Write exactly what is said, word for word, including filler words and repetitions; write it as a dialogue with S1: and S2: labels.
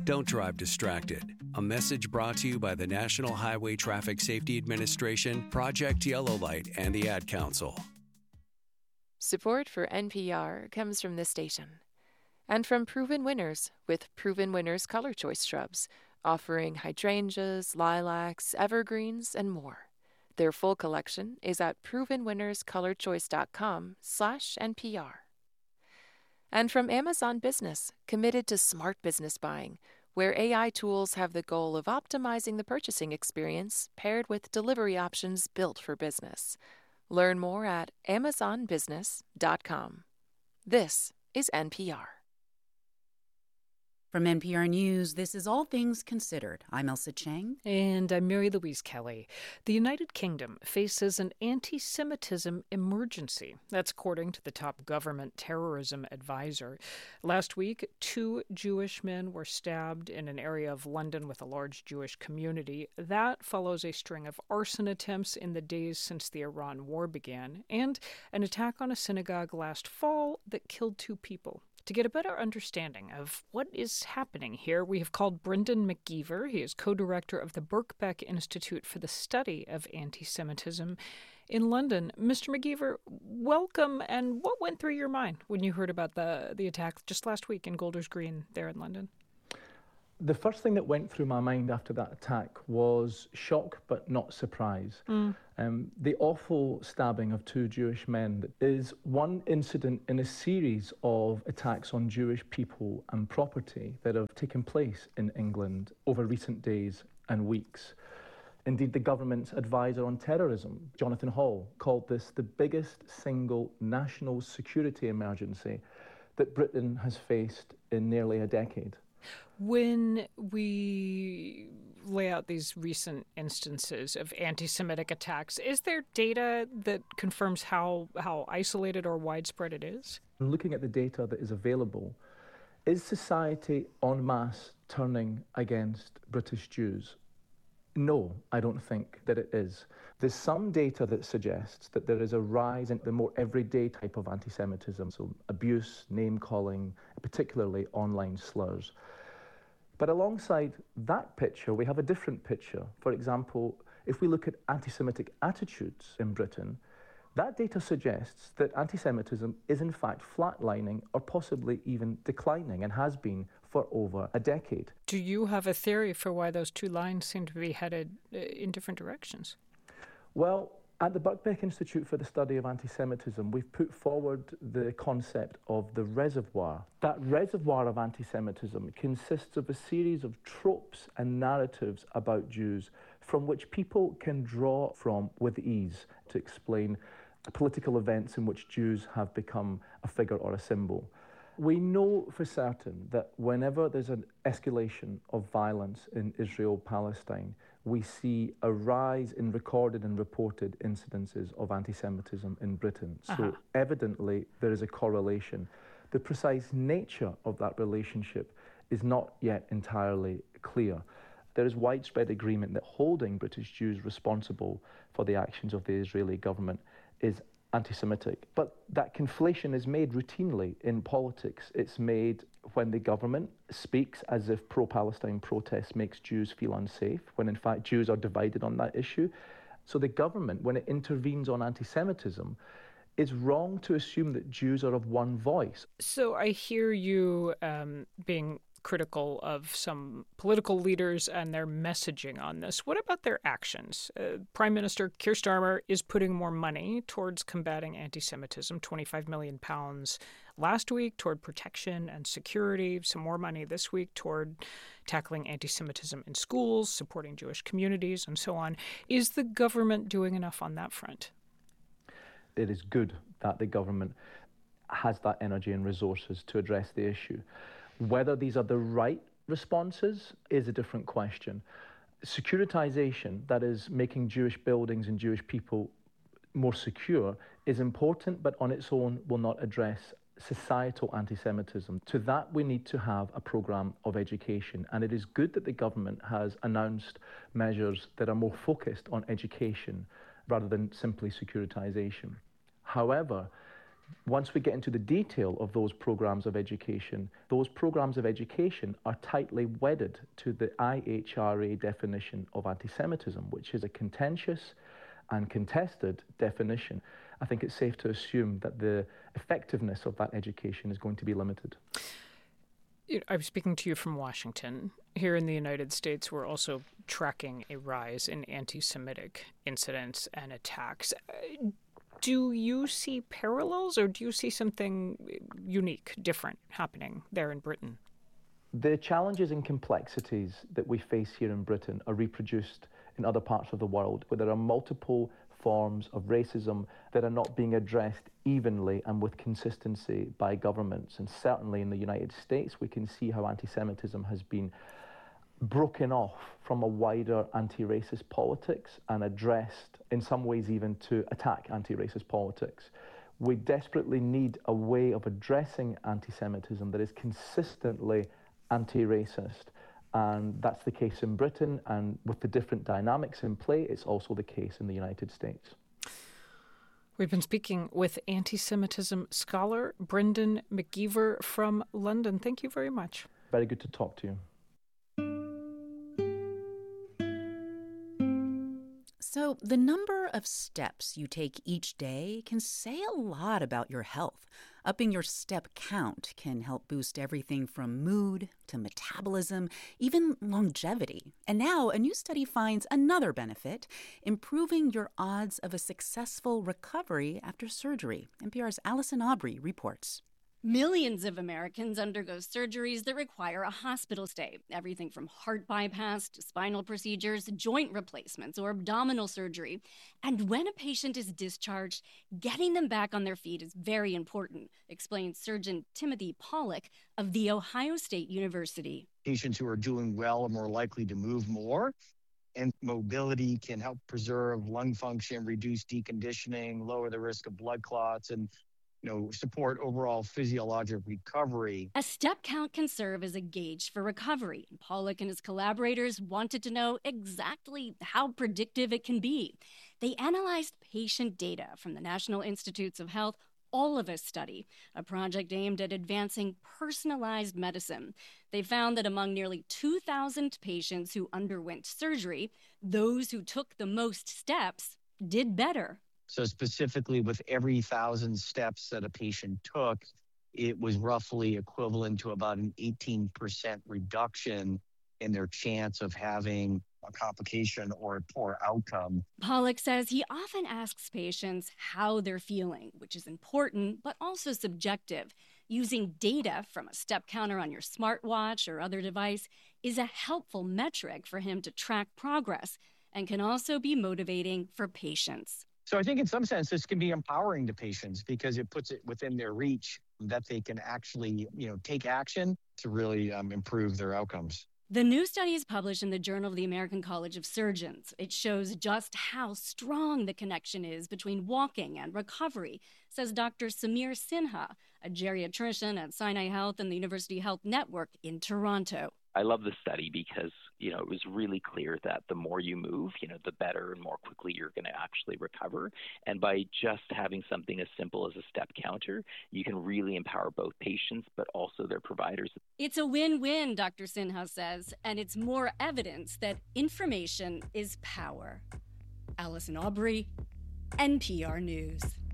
S1: Don't drive distracted. A message brought to you by the National Highway Traffic Safety Administration, Project Yellow Light, and the Ad Council.
S2: Support for N P R comes from this station and from Proven Winners with Proven Winners Color Choice Shrubs, offering hydrangeas, lilacs, evergreens, and more. Their full collection is at proven winners color choice dot com slash N P R. And from Amazon Business, committed to smart business buying, where A I tools have the goal of optimizing the purchasing experience paired with delivery options built for business. Learn more at amazon business dot com. This is N P R.
S3: From N P R News, this is All Things Considered. I'm Elsa Chang.
S4: And I'm Mary Louise Kelly. The United Kingdom faces an anti-Semitism emergency. That's according to the top government terrorism advisor. Last week, two Jewish men were stabbed in an area of London with a large Jewish community. That follows a string of arson attempts in the days since the Iran war began, and an attack on a synagogue last fall that killed two people. To get a better understanding of what is happening here, we have called Brendan McGeever. He is co-director of the Birkbeck Institute for the Study of Anti-Semitism in London. Mister McGeever, welcome. And what went through your mind when you heard about the, the attack just last week in Golders Green there in London?
S5: The first thing that went through my mind after that attack was shock, but not surprise. Mm. Um, the awful stabbing of two Jewish men is one incident in a series of attacks on Jewish people and property that have taken place in England over recent days and weeks. Indeed, the government's advisor on terrorism, Jonathan Hall, called this the biggest single national security emergency that Britain has faced in nearly a decade.
S4: When we lay out these recent instances of anti-Semitic attacks, is there data that confirms how, how isolated or widespread it is?
S5: Looking at the data that is available, is society en masse turning against British Jews? No, I don't think that it is. There's some data that suggests that there is a rise in the more everyday type of anti-Semitism, so abuse, name-calling, particularly online slurs. But alongside that picture, we have a different picture. For example, if we look at anti-Semitic attitudes in Britain, that data suggests that anti-Semitism is in fact flatlining or possibly even declining and has been for over a decade.
S4: Do you have a theory for why those two lines seem to be headed in different directions?
S5: Well, at the Birkbeck Institute for the Study of Anti-Semitism, we've put forward the concept of the reservoir. That reservoir of anti-Semitism consists of a series of tropes and narratives about Jews from which people can draw from with ease to explain political events in which Jews have become a figure or a symbol. We know for certain that whenever there's an escalation of violence in Israel-Palestine, we see a rise in recorded and reported incidences of anti-Semitism in Britain. Uh-huh. So evidently there is a correlation. The precise nature of that relationship is not yet entirely clear. There is widespread agreement that holding British Jews responsible for the actions of the Israeli government is anti-Semitic. But that conflation is made routinely in politics. It's made when the government speaks as if pro-Palestine protests makes Jews feel unsafe, when in fact Jews are divided on that issue. So the government, when it intervenes on anti-Semitism, it's wrong to assume that Jews are of one voice.
S4: So I hear you um, being critical of some political leaders and their messaging on this. What about their actions? Uh, Prime Minister Keir Starmer is putting more money towards combating anti-Semitism, twenty-five million pounds last week toward protection and security, some more money this week toward tackling anti-Semitism in schools, supporting Jewish communities, and so on. Is the government doing enough on that front?
S5: It is good that the government has that energy and resources to address the issue. Whether these are the right responses is a different question. Securitization, that is making Jewish buildings and Jewish people more secure, is important, but on its own will not address societal anti-Semitism. To that, we need to have a program of education. And it is good that the government has announced measures that are more focused on education rather than simply securitization. However, Once we get into the detail of those programs of education, those programs of education are tightly wedded to the I H R A definition of anti-Semitism, which is a contentious and contested definition. I think it's safe to assume that the effectiveness of that education is going to be limited.
S4: I'm speaking to you from Washington. Here in the United States, we're also tracking a rise in anti-Semitic incidents and attacks. Do you see parallels, or do you see something unique, different happening there in Britain?
S5: The challenges and complexities that we face here in Britain are reproduced in other parts of the world, where there are multiple forms of racism that are not being addressed evenly and with consistency by governments. And certainly in the United States, we can see how anti-Semitism has been broken off from a wider anti-racist politics and addressed in some ways even to attack anti-racist politics. We desperately need a way of addressing anti-Semitism that is consistently anti-racist. And that's the case in Britain, and with the different dynamics in play, it's also the case in the United States.
S4: We've been speaking with anti-Semitism scholar Brendan McGeever from London. Thank you very much.
S5: Very good to talk to you.
S3: So, the number of steps you take each day can say a lot about your health. Upping your step count can help boost everything from mood to metabolism, even longevity. And now, a new study finds another benefit, improving your odds of a successful recovery after surgery. N P R's Allison Aubrey reports.
S6: Millions of Americans undergo surgeries that require a hospital stay, everything from heart bypass to spinal procedures, joint replacements, or abdominal surgery. And when a patient is discharged, getting them back on their feet is very important, explains surgeon Timothy Pollock of The Ohio State University.
S7: Patients who are doing well are more likely to move more, and mobility can help preserve lung function, reduce deconditioning, lower the risk of blood clots, and you know, support overall physiologic recovery.
S6: A step count can serve as a gauge for recovery. Pollock and his collaborators wanted to know exactly how predictive it can be. They analyzed patient data from the National Institutes of Health All of Us study, a project aimed at advancing personalized medicine. They found that among nearly two thousand patients who underwent surgery, those who took the most steps did better.
S7: So specifically, with every thousand steps that a patient took, it was roughly equivalent to about an eighteen percent reduction in their chance of having a complication or a poor outcome.
S6: Pollock says he often asks patients how they're feeling, which is important, but also subjective. Using data from a step counter on your smartwatch or other device is a helpful metric for him to track progress and can also be motivating for patients.
S7: So I think in some sense, this can be empowering to patients because it puts it within their reach that they can actually, you know, take action to really um, improve their outcomes.
S6: The new study is published in the Journal of the American College of Surgeons. It shows just how strong the connection is between walking and recovery, says Doctor Samir Sinha, a geriatrician at Sinai Health and the University Health Network in Toronto.
S8: I love the study because, you know, it was really clear that the more you move, you know, the better and more quickly you're going to actually recover. And by just having something as simple as a step counter, you can really empower both patients, but also their providers.
S6: It's a win-win, Doctor Sinha says, and it's more evidence that information is power. Allison Aubrey, N P R News.